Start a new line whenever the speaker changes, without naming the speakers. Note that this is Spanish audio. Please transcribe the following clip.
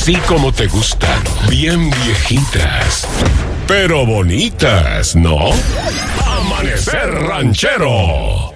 así como te gustan, bien viejitas, pero bonitas, ¿no? Amanecer Ranchero.